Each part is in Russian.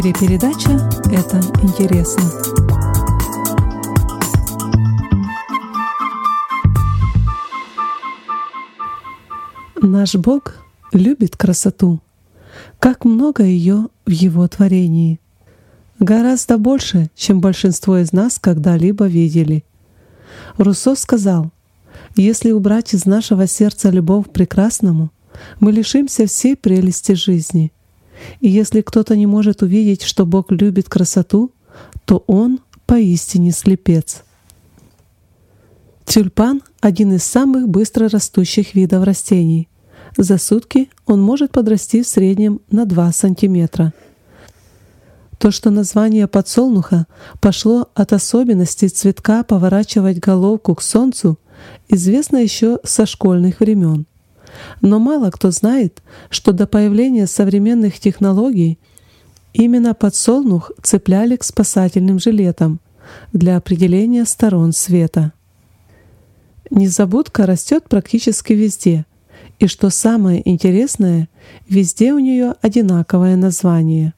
Передача «Это интересно». Наш Бог любит красоту. Как много ее в Его творении. Гораздо больше, чем большинство из нас когда-либо видели. Руссо сказал: «Если убрать из нашего сердца любовь к прекрасному, мы лишимся всей прелести жизни. И если кто-то не может увидеть, что Бог любит красоту, то он поистине слепец». Тюльпан — один из самых быстро растущих видов растений. За сутки он может подрасти в среднем на 2 сантиметра. То, что название подсолнуха пошло от особенностей цветка поворачивать головку к солнцу, известно еще со школьных времен. Но мало кто знает, что до появления современных технологий именно подсолнух цепляли к спасательным жилетам для определения сторон света. Незабудка растет практически везде, и что самое интересное, везде у нее одинаковое название.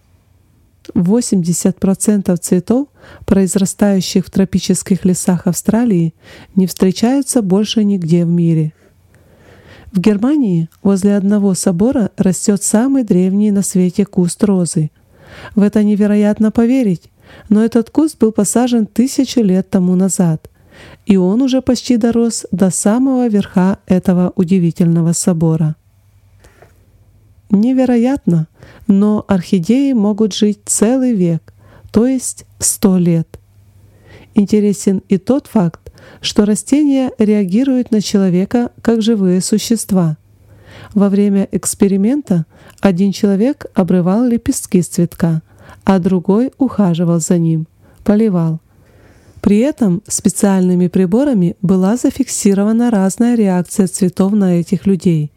80% цветов, произрастающих в тропических лесах Австралии, не встречаются больше нигде в мире. В Германии возле одного собора растет самый древний на свете куст розы. В это невероятно поверить, но этот куст был посажен 1000 лет тому назад, и он уже почти дорос до самого верха этого удивительного собора. Невероятно, но орхидеи могут жить целый век, то есть 100 лет. Интересен и тот факт, что растения реагируют на человека как живые существа. Во время эксперимента один человек обрывал лепестки с цветка, а другой ухаживал за ним, поливал. При этом специальными приборами была зафиксирована разная реакция цветов на этих людей.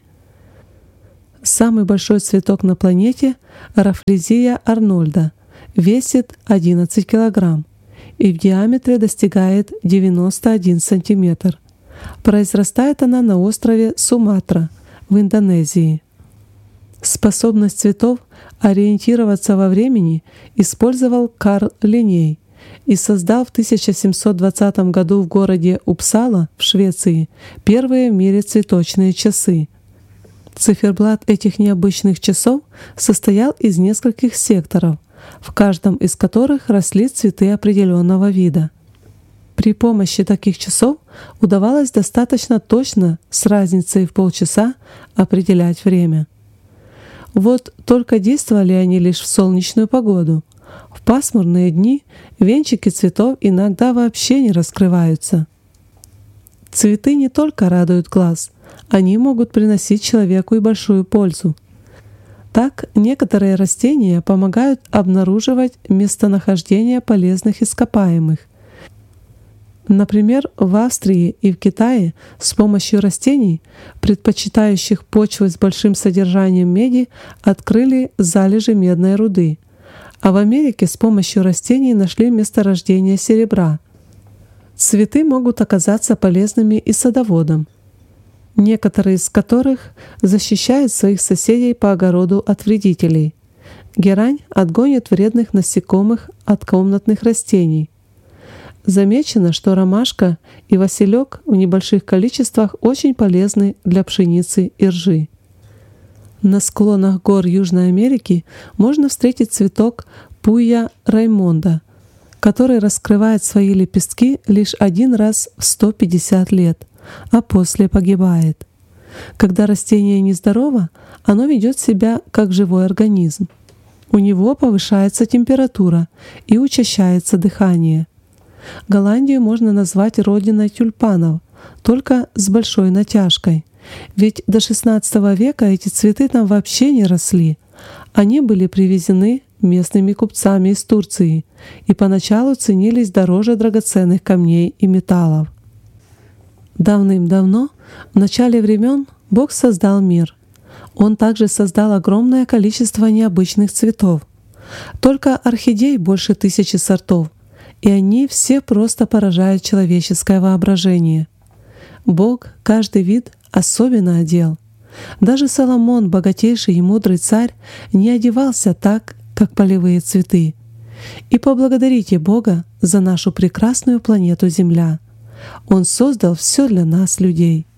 Самый большой цветок на планете — Рафлезия арнольда, весит 11 килограмм и в диаметре достигает 91 сантиметр. Произрастает она на острове Суматра в Индонезии. Способность цветов ориентироваться во времени использовал Карл Линней и создал в 1720 году в городе Упсала в Швеции первые в мире цветочные часы. Циферблат этих необычных часов состоял из нескольких секторов, в каждом из которых росли цветы определенного вида. При помощи таких часов удавалось достаточно точно, с разницей в полчаса, определять время. Вот только действовали они лишь в солнечную погоду. В пасмурные дни венчики цветов иногда вообще не раскрываются. Цветы не только радуют глаз, они могут приносить человеку и большую пользу. Так, некоторые растения помогают обнаруживать местонахождение полезных ископаемых. Например, в Австрии и в Китае с помощью растений, предпочитающих почвы с большим содержанием меди, открыли залежи медной руды, а в Америке с помощью растений нашли месторождение серебра. Цветы могут оказаться полезными и садоводам, некоторые из которых защищают своих соседей по огороду от вредителей. Герань отгонит вредных насекомых от комнатных растений. Замечено, что ромашка и василек в небольших количествах очень полезны для пшеницы и ржи. На склонах гор Южной Америки можно встретить цветок Пуя Раймонда, который раскрывает свои лепестки лишь один раз в 150 лет, а после погибает. Когда растение нездорово, оно ведет себя как живой организм. У него повышается температура и учащается дыхание. Голландию можно назвать родиной тюльпанов, только с большой натяжкой. Ведь до XVI века эти цветы там вообще не росли. Они были привезены местными купцами из Турции и поначалу ценились дороже драгоценных камней и металлов. Давным-давно, в начале времен, Бог создал мир. Он также создал огромное количество необычных цветов. Только орхидей больше 1000 сортов, и они все просто поражают человеческое воображение. Бог каждый вид особенно одел. Даже Соломон, богатейший и мудрый царь, не одевался так, как полевые цветы. И поблагодарите Бога за нашу прекрасную планету Земля. Он создал все для нас, людей.